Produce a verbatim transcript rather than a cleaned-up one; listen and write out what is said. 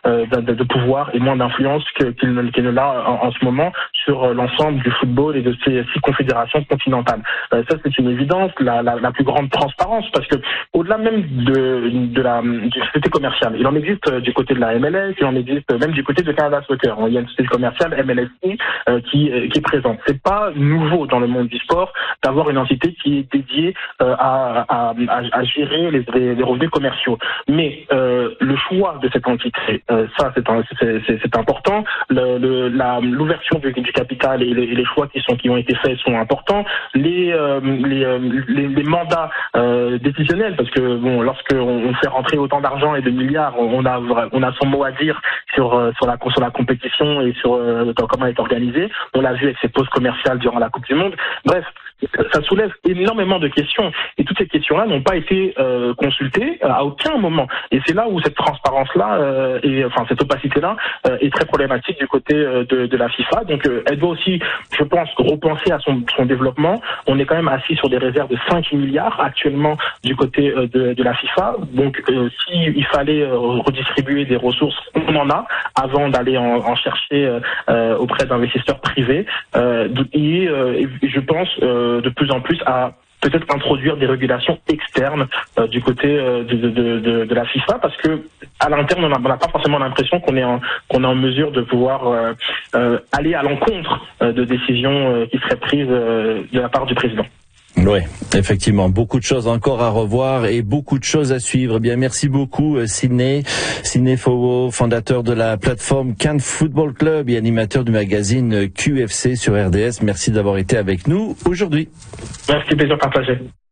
euh, de, de pouvoir et moins d'influence que, qu'il ne, qu'il ne l'a en, en ce moment sur l'ensemble du football et de ces six confédérations continentales. Euh, ça, c'est une évidence, la, la, la plus grande transparence, parce que au-delà même de, de la du société commerciale, il en existe du côté de la M L S, il en existe même du côté de Canada Soccer. Il y a une société commerciale M L S I euh, qui, qui est présente. C'est pas nouveau dans le monde du sport d'avoir une entité qui est dédiée euh, à, à, à, à gérer les, les revenus commerciaux. Mais euh, le choix de cette entité, euh, ça c'est, un, c'est, c'est, c'est important. Le, le, la, l'ouverture du, du capital et les, et les choix qui sont qui ont été faits sont importants. Les euh, les, les, les mandats euh, décisionnels, parce que bon, lorsque on fait rentrer autant d'argent et de milliards, on a on a son mot à dire sur sur la sur la compétition et sur euh, comment elle est organisée. On l'a vu avec ces pauses commerciales durant la Coupe du Monde. Bref, ça soulève énormément de questions et toutes ces questions-là n'ont pas été euh, consultées à aucun moment. Et c'est là où cette transparence-là euh, et enfin cette opacité-là euh, est très problématique du côté euh, de, de la FIFA. Donc euh, elle doit aussi, je pense, repenser à son, son développement. On est quand même assis sur des réserves de cinq milliards actuellement du côté euh, de, de la FIFA. Donc euh, s'il fallait euh, redistribuer des ressources, on en a avant d'aller en, en chercher euh, euh, auprès d'investisseurs privés. Euh, et, euh, et je pense euh, de plus en plus à peut-être introduire des régulations externes euh, du côté euh, de, de, de, de la FIFA, parce que à l'interne on n'a pas forcément l'impression qu'on est en, qu'on est en mesure de pouvoir euh, euh, aller à l'encontre euh, de décisions euh, qui seraient prises euh, de la part du président. Oui, effectivement, beaucoup de choses encore à revoir et beaucoup de choses à suivre. Bien, merci beaucoup Sidney, Sidney Fowo, fondateur de la plateforme Cannes Football Club et animateur du magazine Q F C sur R D S. Merci d'avoir été avec nous aujourd'hui. Merci, plaisir partagé.